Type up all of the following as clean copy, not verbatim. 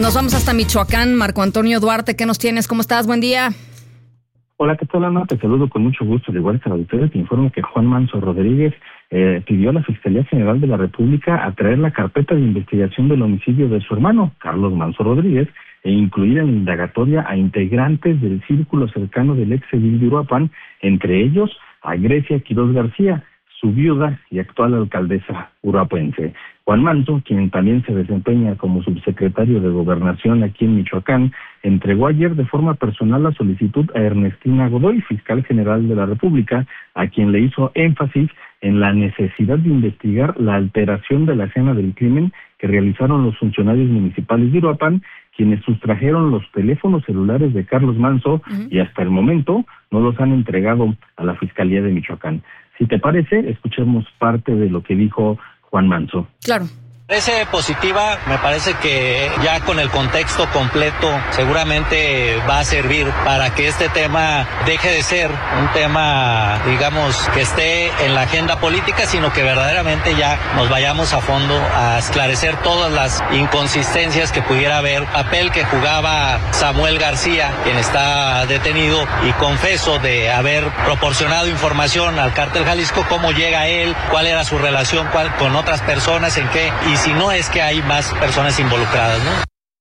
Nos vamos hasta Michoacán. Marco Antonio Duarte, ¿qué nos tienes? ¿Cómo estás? Buen día. Hola, ¿qué tal, Ana? Te saludo con mucho gusto. Al igual que la auditoría, te informo que Juan Manso Rodríguez pidió a la Fiscalía General de la República a traer la carpeta de investigación del homicidio de su hermano, Carlos Manso Rodríguez, e incluir en la indagatoria a integrantes del círculo cercano del ex edil de Uruapan, entre ellos a Grecia Quiroz García, su viuda y actual alcaldesa uruapense. Juan Manso, quien también se desempeña como subsecretario de Gobernación aquí en Michoacán, entregó ayer de forma personal la solicitud a Ernestina Godoy, fiscal general de la República, a quien le hizo énfasis en la necesidad de investigar la alteración de la escena del crimen que realizaron los funcionarios municipales de Uruapan, quienes sustrajeron los teléfonos celulares de Carlos Manso y hasta el momento no los han entregado a la Fiscalía de Michoacán. Si te parece, escuchemos parte de lo que dijo Juan Manso. Claro. Parece positiva, me parece que ya con el contexto completo seguramente va a servir para que este tema deje de ser un tema, digamos, que esté en la agenda política, sino que verdaderamente ya nos vayamos a fondo a esclarecer todas las inconsistencias que pudiera haber. Papel que jugaba Samuel García, quien está detenido y confeso de haber proporcionado información al Cártel Jalisco, cómo llega él, cuál era su relación con otras personas, en qué, y si no es que hay más personas involucradas, ¿no?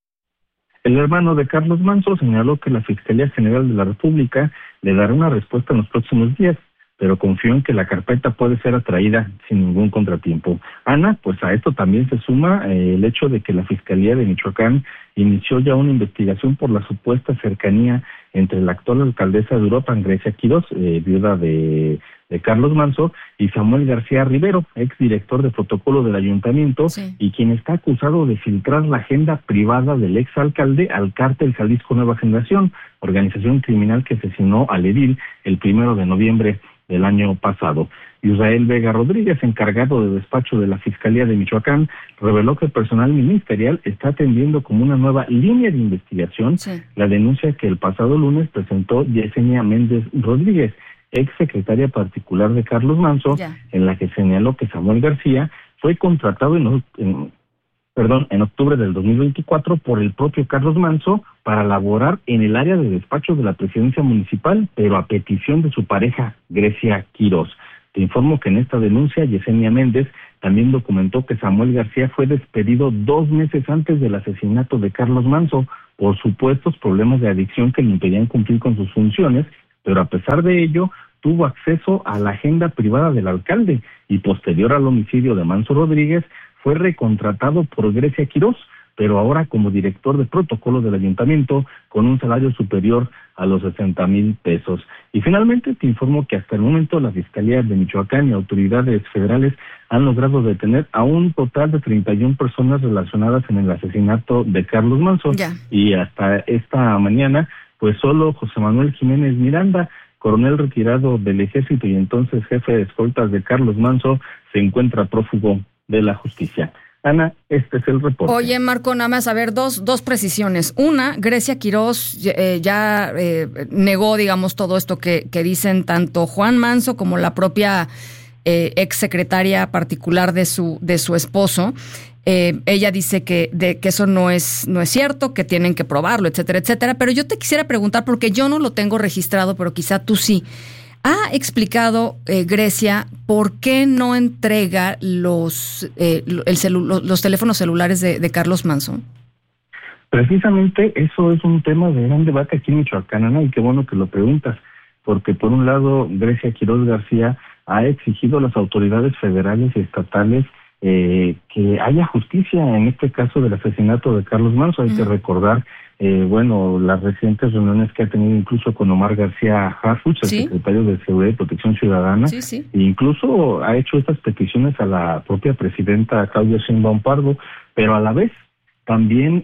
El hermano de Carlos Manso señaló que la Fiscalía General de la República le dará una respuesta en los próximos días, pero confió en que la carpeta puede ser atraída sin ningún contratiempo. Ana, pues a esto también se suma el hecho de que la Fiscalía de Michoacán inició ya una investigación por la supuesta cercanía entre la actual alcaldesa de Uruapan, Grecia Quiroz, viuda de Carlos Manso, y Samuel García Rivero, exdirector de protocolo del ayuntamiento, y quien está acusado de filtrar la agenda privada del exalcalde al Cártel Jalisco Nueva Generación, organización criminal que asesinó al edil el 1 de noviembre del año pasado. Israel Vega Rodríguez, encargado de despacho de la Fiscalía de Michoacán, reveló que el personal ministerial está atendiendo como una nueva línea de investigación la denuncia que el pasado lunes presentó Yesenia Méndez Rodríguez, ex secretaria particular de Carlos Manso, en la que señaló que Samuel García fue contratado en octubre del 2024 por el propio Carlos Manso para laborar en el área de despacho de la presidencia municipal, pero a petición de su pareja, Grecia Quiroz. Te informo que en esta denuncia, Yesenia Méndez también documentó que Samuel García fue despedido 2 meses antes del asesinato de Carlos Manso por supuestos problemas de adicción que le impedían cumplir con sus funciones, pero a pesar de ello, tuvo acceso a la agenda privada del alcalde y posterior al homicidio de Manso Rodríguez, fue recontratado por Grecia Quiroz, pero ahora como director de protocolo del ayuntamiento con un salario superior a los 60,000 pesos. Y finalmente te informo que hasta el momento la Fiscalía de Michoacán y autoridades federales han logrado detener a un total de 31 personas relacionadas en el asesinato de Carlos Manso. Y hasta esta mañana, pues solo José Manuel Jiménez Miranda, coronel retirado del ejército y entonces jefe de escoltas de Carlos Manso, se encuentra prófugo de la justicia. Ana, este es el reporte. Oye, Marco, nada más, a ver, dos precisiones. Una, Grecia Quiroz ya negó, digamos, todo esto que dicen tanto Juan Manso como la propia ex secretaria particular de su esposo. Ella dice que eso no es cierto, que tienen que probarlo, etcétera, etcétera. Pero yo te quisiera preguntar, porque yo no lo tengo registrado, pero quizá tú sí. ¿Ha explicado Grecia por qué no entrega los teléfonos celulares de Carlos Manso? Precisamente eso es un tema de gran debate aquí en Michoacán, Ana, y qué bueno que lo preguntas, porque por un lado Grecia Quiroz García ha exigido a las autoridades federales y estatales que haya justicia en este caso del asesinato de Carlos Manso. Hay que recordar las recientes reuniones que ha tenido incluso con Omar García Harfuch, el secretario de Seguridad y Protección Ciudadana, e incluso ha hecho estas peticiones a la propia presidenta Claudia Sheinbaum Pardo, pero a la vez también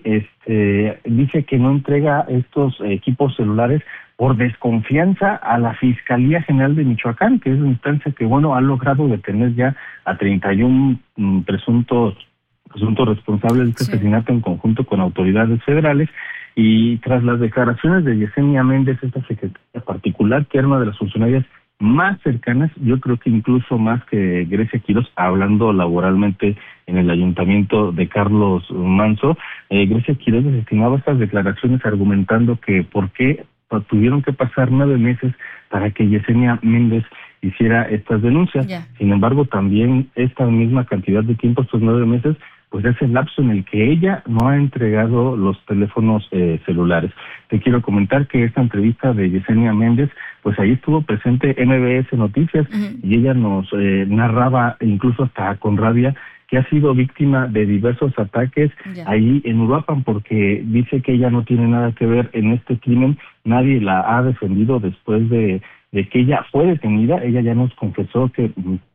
dice que no entrega estos equipos celulares por desconfianza a la Fiscalía General de Michoacán, que es la instancia que ha logrado detener ya a 31 presuntos responsables de este asesinato en conjunto con autoridades federales. Y tras las declaraciones de Yesenia Méndez, esta secretaria particular, que era una de las funcionarias más cercanas, yo creo que incluso más que Grecia Quirós, hablando laboralmente en el ayuntamiento de Carlos Manso. Grecia Quirós desestimaba estas declaraciones argumentando que por qué tuvieron que pasar 9 meses para que Yesenia Méndez hiciera estas denuncias. Sin embargo, también esta misma cantidad de tiempo, estos 9 meses, pues es el lapso en el que ella no ha entregado los teléfonos celulares. Te quiero comentar que esta entrevista de Yesenia Méndez, pues ahí estuvo presente MBS Noticias, y ella nos narraba, incluso hasta con rabia, que ha sido víctima de diversos ataques ahí en Uruapan, porque dice que ella no tiene nada que ver en este crimen. Nadie la ha defendido después de que ella fue detenida. Ella ya nos confesó que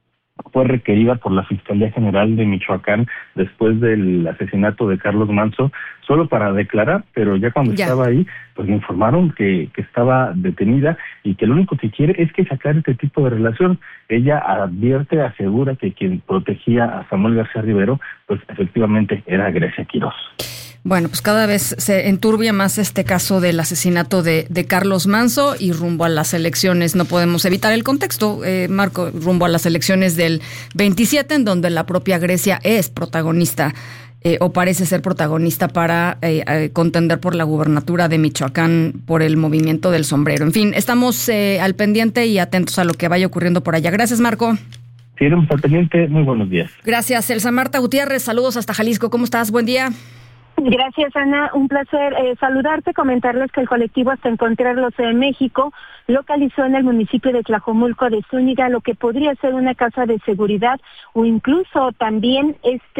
fue requerida por la Fiscalía General de Michoacán después del asesinato de Carlos Manso, solo para declarar, pero ya cuando estaba ahí, pues le informaron que estaba detenida y que lo único que quiere es que sacar este tipo de relación. Ella advierte, asegura que quien protegía a Samuel García Rivero, pues efectivamente era Grecia Quirós. Bueno, pues cada vez se enturbia más este caso del asesinato de Carlos Manso, y rumbo a las elecciones no podemos evitar el contexto, Marco, rumbo a las elecciones del 27, en donde la propia Grecia es protagonista, o parece ser protagonista para contender por la gubernatura de Michoacán por el movimiento del sombrero. En fin, estamos al pendiente y atentos a lo que vaya ocurriendo por allá. Gracias, Marco. Sí, estamos al pendiente. Muy buenos días. Gracias, Elsa Marta Gutiérrez. Saludos hasta Jalisco. ¿Cómo estás? Buen día. Gracias, Ana. Un placer saludarte, comentarles que el colectivo Hasta Encontrarlos en México localizó en el municipio de Tlajomulco de Zúñiga lo que podría ser una casa de seguridad, o incluso también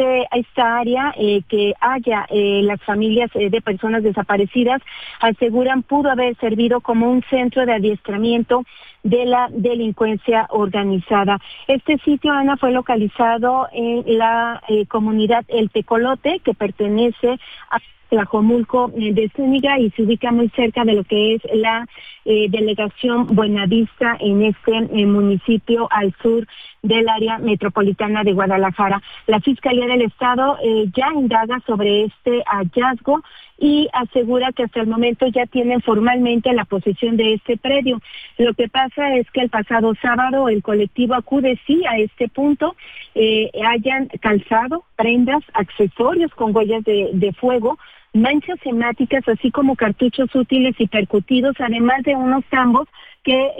esta área que haya las familias de personas desaparecidas aseguran pudo haber servido como un centro de adiestramiento de la delincuencia organizada. Este sitio, Ana, fue localizado en la comunidad El Tecolote, que pertenece a Tlajomulco de Zúñiga, y se ubica muy cerca de lo que es la delegación Buenavista en este municipio al sur del área metropolitana de Guadalajara. La Fiscalía del Estado ya indaga sobre este hallazgo y asegura que hasta el momento ya tienen formalmente la posesión de este predio. Lo que pasa es que el pasado sábado el colectivo acude a este punto, hayan calzado, prendas, accesorios con huellas de fuego, manchas hemáticas, así como cartuchos útiles y percutidos, además de unos tambos que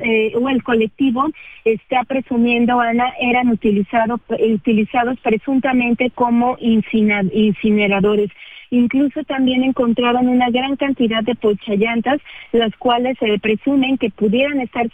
el colectivo está presumiendo, Ana, eran utilizados presuntamente como incineradores. Incluso también encontraron una gran cantidad de ponchallantas, las cuales se presumen que pudieran estar